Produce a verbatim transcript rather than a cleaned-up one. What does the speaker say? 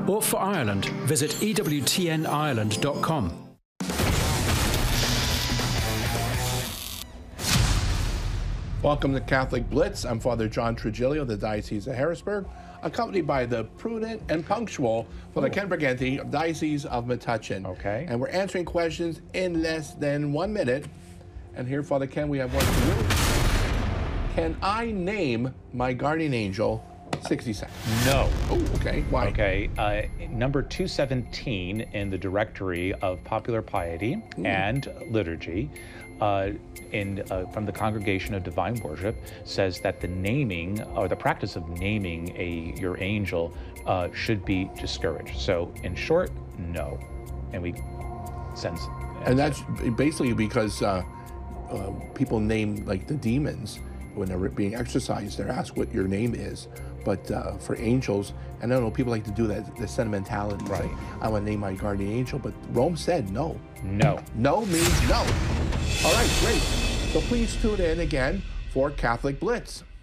Or for Ireland, visit E W T N Ireland dot com. Welcome to Catholic Blitz. I'm Father John Trigilio of the Diocese of Harrisburg, accompanied by the prudent and punctual Father Ken Briganti of Diocese of Metuchen. Okay. And we're answering questions in less than one minute. And here, Father Ken, we have one for you. Can I name my guardian angel? sixty seconds. No. Oh, okay. Why? Okay. Uh, number two seventeen in the Directory of Popular Piety mm. and Liturgy uh, in, uh, from the Congregation of Divine Worship says that the naming or the practice of naming a your angel uh, should be discouraged. So in short, no. And we sense. And that's basically because uh, uh, people name like the demons when they're being exorcised, they're asked what your name is. But uh, for angels, and I don't know, people like to do that, the sentimentality. Right. Like, I want to name my guardian angel, but Rome said no. No. No means no. All right, great. So please tune in again for Catholic Blitz.